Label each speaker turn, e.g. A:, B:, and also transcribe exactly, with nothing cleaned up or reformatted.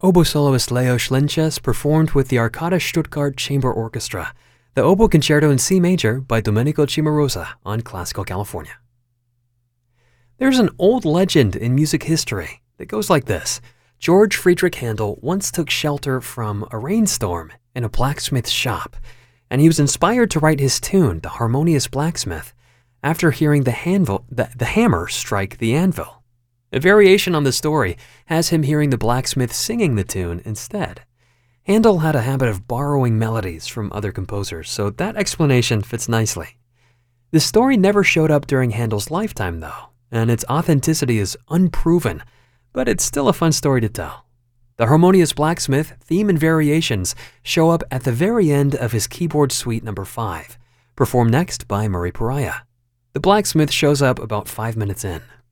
A: Oboe soloist Leo Schlinches performed with the Arcada Stuttgart Chamber Orchestra, the Oboe Concerto in C major by Domenico Cimarosa on Classical California. There's an old legend in music history that goes like this. George Friedrich Handel once took shelter from a rainstorm in a blacksmith's shop, and he was inspired to write his tune, The Harmonious Blacksmith, after hearing the, hanvil, the, the hammer strike the anvil. A variation on the story has him hearing the blacksmith singing the tune instead. Handel had a habit of borrowing melodies from other composers, so that explanation fits nicely. The story never showed up during Handel's lifetime, though, and its authenticity is unproven, but it's still a fun story to tell. The Harmonious Blacksmith theme and variations show up at the very end of his keyboard suite number five, performed next by Murray Pariah. The blacksmith shows up about five minutes in.